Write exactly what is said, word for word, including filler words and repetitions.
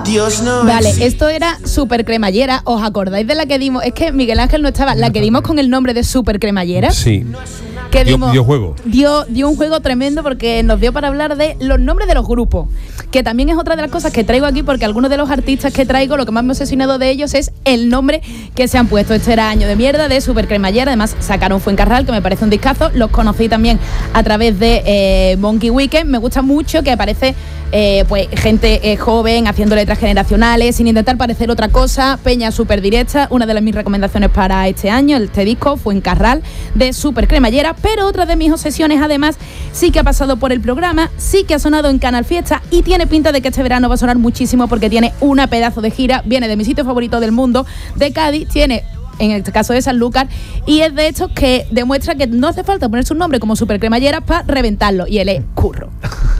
Dios no Vale, existe. esto era Super Cremallera. ¿Os acordáis de la que dimos? Es que Miguel Ángel no estaba. La que dimos con el nombre de Super Cremallera. Sí. Que Dio, dimos, dio juego. Dio, dio un juego tremendo porque nos dio para hablar de los nombres de los grupos. Que también es otra de las cosas que traigo aquí, porque algunos de los artistas que traigo, lo que más me ha obsesionado de ellos es el nombre que se han puesto. Este era Año de Mierda de Super Cremallera. Además sacaron Fuencarral, que me parece un discazo. Los conocí también a través de eh, Monkey Weekend. Me gusta mucho que aparece eh, pues gente eh, joven haciendo letras generacionales sin intentar parecer otra cosa. Peña súper directa. Una de las mis recomendaciones para este año, este disco, Fuencarral de Super Cremallera. Pero otra de mis obsesiones, además, sí que ha pasado por el programa, sí que ha sonado en Canal Fiesta y tiene pinta de que este verano va a sonar muchísimo porque tiene una pedazo de gira. Viene de mi sitio favorito del mundo, de Cádiz. Tiene, en este caso, de Sanlúcar, y es de estos que demuestra que no hace falta ponerse un nombre como Super Cremallera para reventarlo, y él es Curro.